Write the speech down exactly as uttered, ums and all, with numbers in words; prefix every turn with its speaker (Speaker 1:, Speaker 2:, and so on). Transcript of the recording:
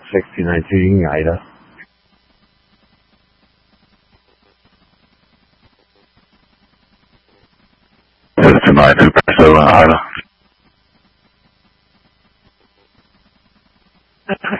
Speaker 1: sixty-nine two, you can guide us.
Speaker 2: two nine two, so, uh,